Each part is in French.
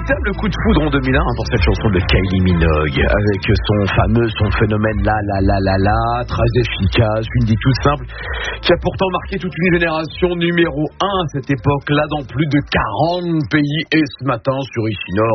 véritable coup de foudre en 2001 pour cette chanson de Kylie Minogue, avec son phénomène la, très efficace, une dit toute simple, qui a pourtant marqué toute une génération, numéro 1 à cette époque-là dans plus de 40 pays, et ce matin sur Ici Nord,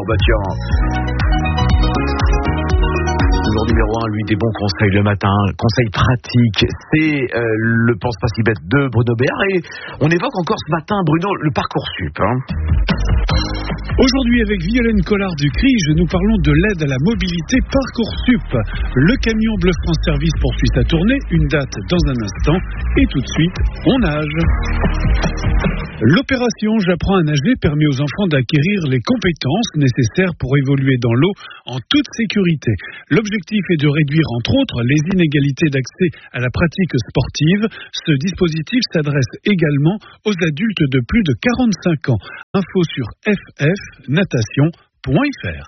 Toujours numéro 1, lui, des bons conseils le matin, conseils pratiques, c'est le Pense pas si bête de Bruno Béard, et on évoque encore ce matin, Bruno, le Parcoursup. Aujourd'hui, avec Violaine Collard du CRIJ, nous parlons de l'aide à la mobilité Parcoursup. Le camion Bleu France Service poursuit sa tournée, une date dans un instant, et tout de suite, on nage. L'opération J'apprends à nager permet aux enfants d'acquérir les compétences nécessaires pour évoluer dans l'eau en toute sécurité. L'objectif est de réduire, entre autres, les inégalités d'accès à la pratique sportive. Ce dispositif s'adresse également aux adultes de plus de 45 ans. Info sur ffnatation.fr.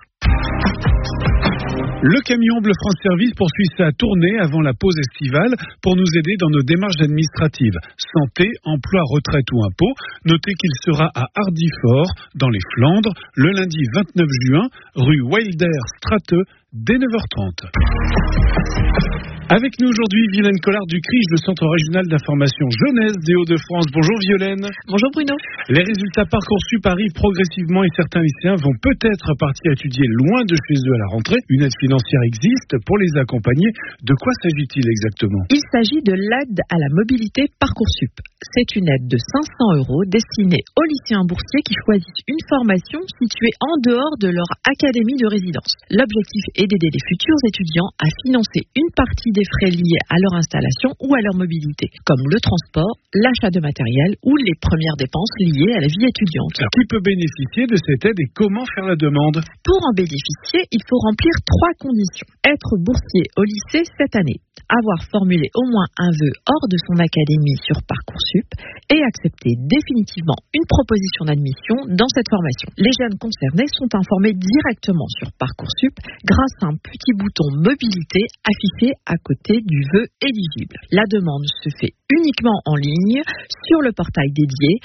Le camion Bleu France Service poursuit sa tournée avant la pause estivale pour nous aider dans nos démarches administratives. Santé, emploi, retraite ou impôts. Notez qu'il sera à Hardifort, dans les Flandres, le lundi 29 juin, rue Wilder Strateux, dès 9h30. Avec nous aujourd'hui, Violaine Collard du CRIJ, le Centre Régional d'Information Jeunesse des Hauts-de-France. Bonjour Violaine. Bonjour Bruno. Les résultats Parcoursup arrivent progressivement et certains lycéens vont peut-être partir étudier loin de chez eux à la rentrée. Une aide financière existe pour les accompagner. De quoi s'agit-il exactement ? Il s'agit de l'aide à la mobilité Parcoursup. C'est une aide de 500 € destinée aux lycéens boursiers qui choisissent une formation située en dehors de leur académie de résidence. L'objectif est d'aider les futurs étudiants à financer une partie des frais liés à leur installation ou à leur mobilité, comme le transport, l'achat de matériel ou les premières dépenses liées à la vie étudiante. Alors, qui peut bénéficier de cette aide et comment faire la demande ? Pour en bénéficier, il faut remplir 3 conditions. Être boursier au lycée cette année, avoir formulé au moins un vœu hors de son académie sur Parcoursup et accepter définitivement une proposition d'admission dans cette formation. Les jeunes concernés sont informés directement sur Parcoursup grâce à un petit bouton mobilité affiché à côté du vœu éligible. La demande se fait uniquement en ligne sur le portail dédié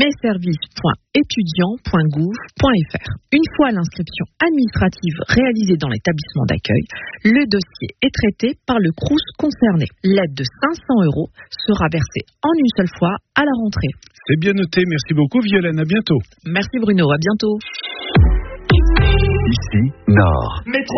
messervices.étudiants.gouv.fr. Une fois l'inscription administrative réalisée dans l'établissement d'accueil, le dossier est traité par le CROUS concerné. L'aide de 500 € sera versée en une seule fois à la rentrée. C'est bien noté. Merci beaucoup Violaine. À bientôt. Merci Bruno. À bientôt. Ici Nord.